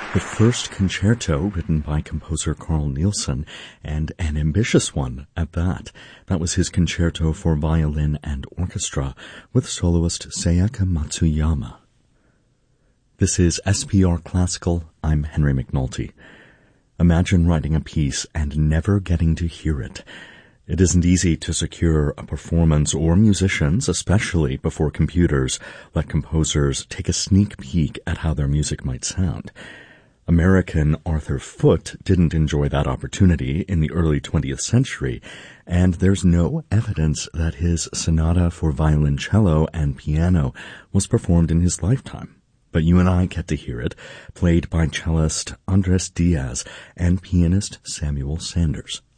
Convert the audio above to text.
The first concerto written by composer Carl Nielsen, and an ambitious one at that. That was his concerto for violin and orchestra with soloist Sayaka Matsuyama. This is SPR Classical. I'm Henry McNulty. Imagine writing a piece and never getting to hear it. It isn't easy to secure a performance, or musicians, especially before computers, let composers take a sneak peek at how their music might sound. American Arthur Foote didn't enjoy that opportunity in the early 20th century, and there's no evidence that his sonata for violoncello and piano was performed in his lifetime. But you and I get to hear it, played by cellist Andres Diaz and pianist Samuel Sanders.